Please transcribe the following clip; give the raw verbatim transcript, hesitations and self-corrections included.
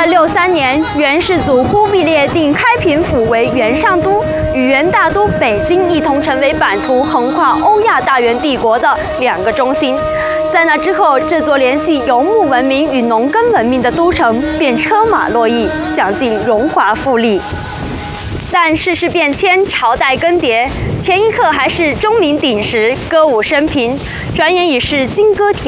六三年，元世祖忽必烈定开平府为元上都，与元大都北京一同成为版图横跨欧亚大元帝国的两个中心。在那之后，这座联系游牧文明与农耕文明的都城便车马络绎，享尽荣华富丽。但世事变迁，朝代更迭，前一刻还是钟鸣鼎食，歌舞升平，转眼已是金戈铁。